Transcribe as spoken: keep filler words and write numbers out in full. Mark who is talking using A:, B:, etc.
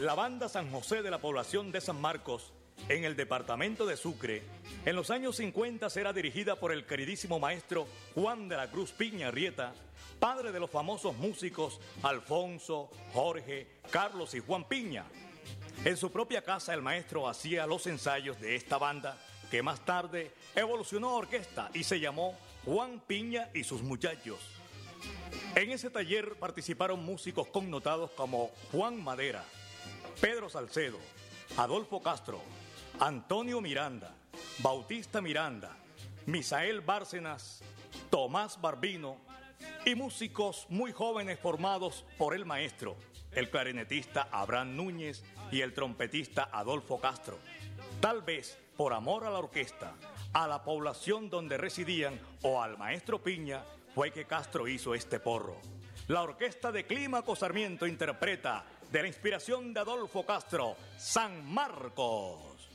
A: La banda San José de la población de San Marcos, en el departamento de Sucre, en los años cincuenta era dirigida por el queridísimo maestro Juan de la Cruz Piña Arrieta, padre de los famosos músicos Alfonso, Jorge, Carlos y Juan Piña. En su propia casa el maestro hacía los ensayos de esta banda, que más tarde evolucionó a orquesta y se llamó Juan Piña y sus muchachos. En ese taller participaron músicos connotados como Juan Madera, Pedro Salcedo, Adolfo Castro, Antonio Miranda, Bautista Miranda, Misael Bárcenas, Tomás Barbino y músicos muy jóvenes formados por el maestro, el clarinetista Abraham Núñez y el trompetista Adolfo Castro. Tal vez por amor a la orquesta, a la población donde residían o al maestro Piña fue que Castro hizo este porro. La orquesta de Clímaco Sarmiento interpreta, de la inspiración de Adolfo Castro, San Marcos.